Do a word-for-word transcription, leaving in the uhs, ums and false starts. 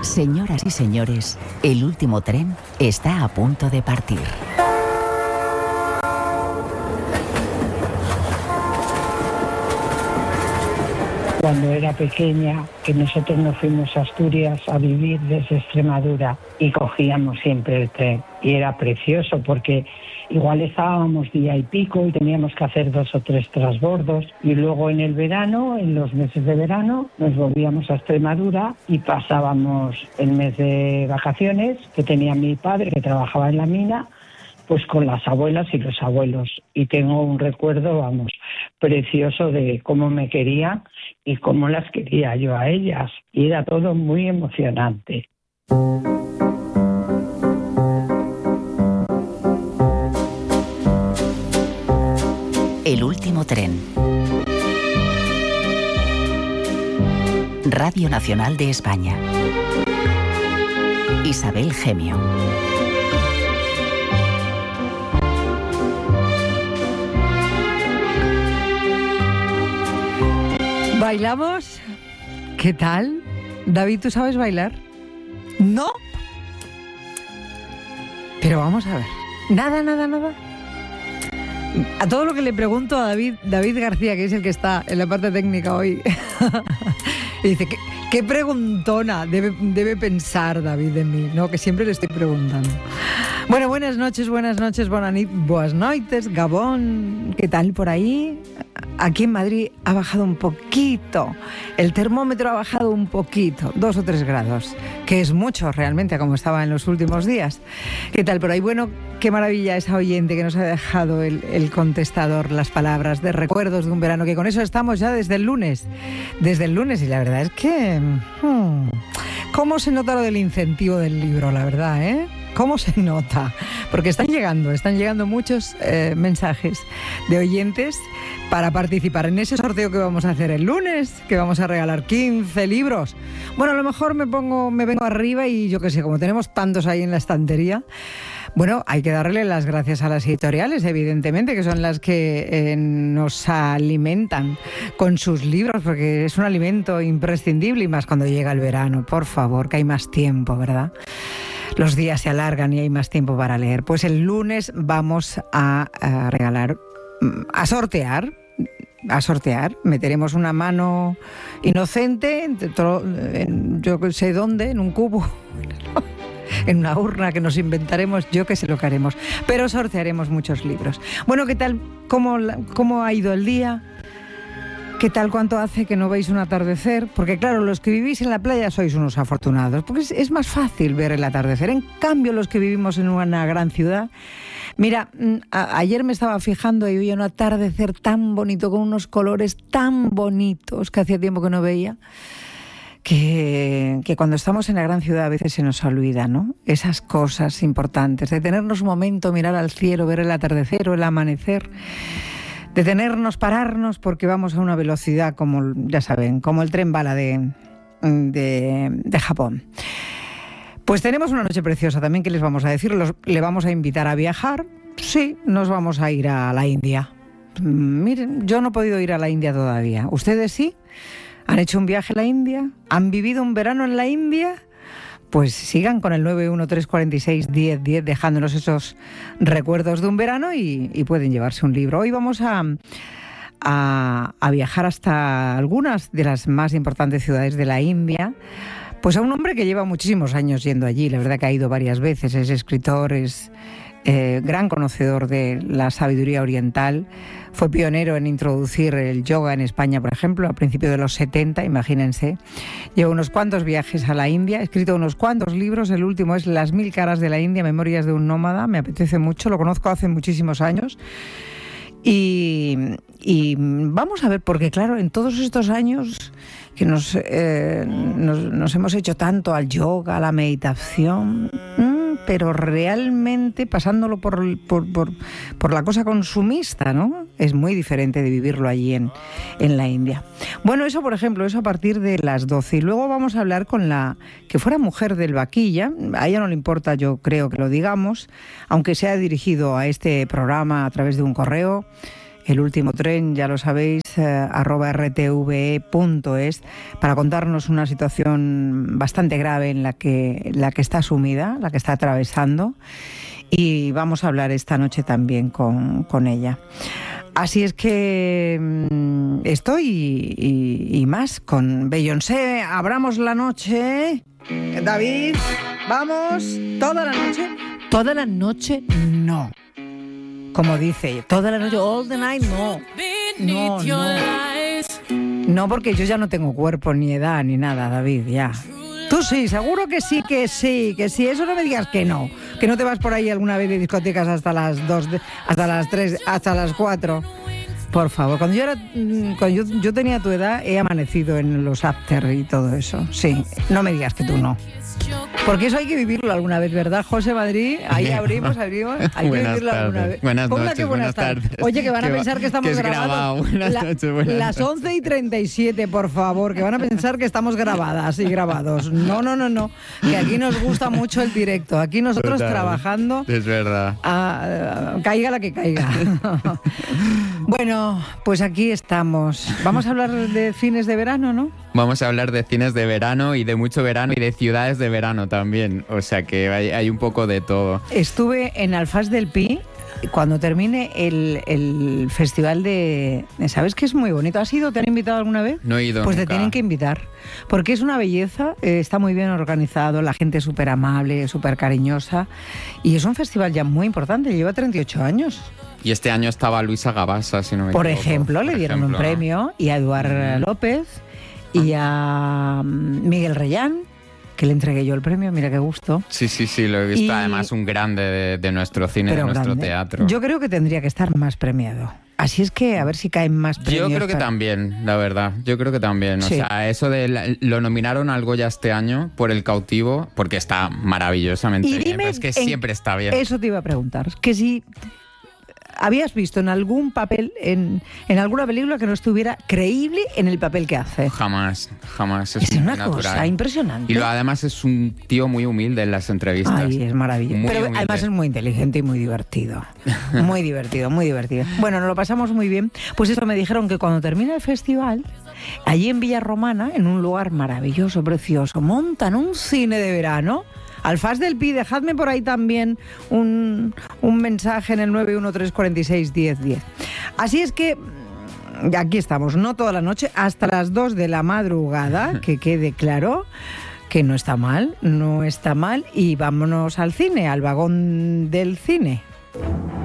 Señoras y señores, el último tren está a punto de partir. Cuando era pequeña, que nosotros nos fuimos a Asturias a vivir desde Extremadura y cogíamos siempre el tren. Y era precioso porque igual estábamos día y pico y teníamos que hacer dos o tres transbordos. Y luego en el verano, en los meses de verano, nos volvíamos a Extremadura y pasábamos el mes de vacaciones que tenía mi padre, que trabajaba en la mina, pues con las abuelas y los abuelos. Y tengo un recuerdo, vamos, precioso de cómo me quería y cómo las quería yo a ellas. Y era todo muy emocionante. El último tren. Radio Nacional de España. Isabel Gemio. ¿Bailamos? ¿Qué tal? David, ¿tú sabes bailar? ¿No? Pero vamos a ver. Nada, nada, nada. A todo lo que le pregunto a David, David García, que es el que está en la parte técnica hoy, y dice, ¿qué, qué preguntona debe, debe pensar David de mí? No, que siempre le estoy preguntando. Bueno, buenas noches, buenas noches, buenas nit, buenas noites, Gabón, ¿qué tal por ahí? Aquí en Madrid ha bajado un poquito, el termómetro ha bajado un poquito, dos o tres grados, que es mucho realmente, como estaba en los últimos días. ¿Qué tal por ahí? Bueno, qué maravilla esa oyente que nos ha dejado el, el contestador, las palabras de recuerdos de un verano, que con eso estamos ya desde el lunes, desde el lunes, y la verdad es que... Hmm, ¿cómo se nota lo del incentivo del libro, la verdad, eh? ¿Cómo se nota? Porque están llegando, están llegando muchos eh, mensajes de oyentes para participar en ese sorteo que vamos a hacer el lunes, que vamos a regalar quince libros. Bueno, a lo mejor me pongo, me vengo arriba y yo qué sé, como tenemos tantos ahí en la estantería, bueno, hay que darle las gracias a las editoriales, evidentemente, que son las que eh, nos alimentan con sus libros, porque es un alimento imprescindible, y más cuando llega el verano, por favor, que hay más tiempo, ¿verdad? Los días se alargan y hay más tiempo para leer. Pues el lunes vamos a, a regalar, a sortear, a sortear. Meteremos una mano inocente, en, yo no sé dónde, en un cubo, en una urna que nos inventaremos, yo que sé lo que haremos. Pero sortearemos muchos libros. Bueno, ¿qué tal? ¿Cómo, cómo ha ido el día? ¿Qué tal? ¿Cuánto hace que no veis un atardecer? Porque claro, los que vivís en la playa sois unos afortunados, porque es, es más fácil ver el atardecer. En cambio, los que vivimos en una gran ciudad... Mira, a, ayer me estaba fijando y veía un atardecer tan bonito, con unos colores tan bonitos que hacía tiempo que no veía, que, que cuando estamos en la gran ciudad a veces se nos olvida, ¿no? Esas cosas importantes, de tenernos un momento, mirar al cielo, ver el atardecer o el amanecer... Detenernos, pararnos, porque vamos a una velocidad, como ya saben, como el tren bala de, de, de Japón. Pues tenemos una noche preciosa también, que les vamos a decir. Los, le vamos a invitar a viajar. Sí, nos vamos a ir a la India. Miren, yo no he podido ir a la India todavía. ¿Ustedes sí? ¿Han hecho un viaje a la India? ¿Han vivido un verano en la India? Pues sigan con el nueve uno tres cuatro seis uno cero uno cero dejándonos esos recuerdos de un verano y, y pueden llevarse un libro. Hoy vamos a, a, a viajar hasta algunas de las más importantes ciudades de la India, pues a un hombre que lleva muchísimos años yendo allí. La verdad que ha ido varias veces, es escritor, es eh, gran conocedor de la sabiduría oriental. Fue pionero en introducir el yoga en España, por ejemplo, a principios de los setenta, imagínense. Lleva unos cuantos viajes a la India, ha escrito unos cuantos libros. El último es Las mil caras de la India, Memorias de un nómada. Me apetece mucho, lo conozco hace muchísimos años. Y, y vamos a ver, porque claro, en todos estos años que nos, eh, nos, nos hemos hecho tanto al yoga, a la meditación... Mmm, pero realmente pasándolo por, por, por, por la cosa consumista, ¿no? Es muy diferente de vivirlo allí en, en la India. Bueno, eso por ejemplo, eso a partir de las doce. Y luego vamos a hablar con la que fuera mujer del vaquilla. A ella no le importa, yo creo que lo digamos, aunque sea dirigido a este programa a través de un correo. El último tren, ya lo sabéis, es eh, arroba r t v e punto es, para contarnos una situación bastante grave en la que, la que está sumida, la que está atravesando, y vamos a hablar esta noche también con, con ella. Así es que mmm, estoy y, y, y más con Beyoncé. Abramos la noche. David, vamos, toda la noche. Toda la noche no. Como dice, toda la noche, all the night, no. No, no. No, porque yo ya no tengo cuerpo, ni edad, ni nada, David, ya. Tú sí, seguro que sí, que sí, que sí. Eso no me digas que no. Que no te vas por ahí alguna vez de discotecas hasta las dos, de, hasta las tres, hasta las cuatro. Por favor, cuando yo era, cuando yo, yo tenía tu edad, he amanecido en los after y todo eso. Sí, no me digas que tú no. Porque eso hay que vivirlo alguna vez, ¿verdad, José Madrid? Ahí abrimos, abrimos. Hay que vivirlo tardes. alguna vez. Buenas Ponla noches, que buenas, buenas tardes. tardes. Oye, que van a que pensar va, que estamos que grabados. Buenas La, noches, buenas las once y treinta y siete, por favor, que van a pensar que estamos grabadas y grabados. No, no, no, no. Que aquí nos gusta mucho el directo. Aquí nosotros Total. trabajando. Es verdad. A, a, caiga la que caiga. Bueno, pues aquí estamos. Vamos a hablar de cines de verano, ¿no? Vamos a hablar de cines de verano y de mucho verano y de ciudades de verano también. O sea que hay, hay un poco de todo. Estuve en Alfás del Pi cuando termine el, el festival de... ¿Sabes que es muy bonito? ¿Has ido? ¿Te han invitado alguna vez? No he ido Pues nunca. Te tienen que invitar. Porque es una belleza, eh, está muy bien organizado, la gente es súper amable, súper cariñosa. Y es un festival ya muy importante, lleva treinta y ocho años. Y este año estaba Luisa Gabasa, si no me Por equivoco. ejemplo, Por le dieron ejemplo, un premio, y a Eduard mm. López y a Miguel Reyán, que le entregué yo el premio, mira qué gusto. Sí, sí, sí, lo he visto. Y... Además, un grande de, de nuestro cine, Pero de nuestro grande. teatro. Yo creo que tendría que estar más premiado. Así es que a ver si caen más premios. Yo creo que para... también, la verdad. Yo creo que también. Sí. O sea, eso de... La, lo nominaron al Goya este año por El Cautivo, porque está maravillosamente y bien. dime Pero es que en... siempre está bien. Eso te iba a preguntar. Que si... ¿Habías visto en algún papel, en, en alguna película que no estuviera creíble en el papel que hace? Jamás, jamás. Es, Es una natural. cosa impresionante. Y lo, además es un tío muy humilde en las entrevistas. Ay, es maravilloso. Muy Pero humilde. además es muy inteligente y muy divertido. Muy divertido, muy divertido. Bueno, nos lo pasamos muy bien. Pues eso, me dijeron que cuando termine el festival, allí en Villarromana, en un lugar maravilloso, precioso, montan un cine de verano. Alfás del Pi, dejadme por ahí también un, un mensaje en el nueve uno tres cuatro seis uno cero uno cero. Así es que aquí estamos, no toda la noche, hasta las dos de la madrugada, que quede claro que no está mal, no está mal, y vámonos al cine, al vagón del cine.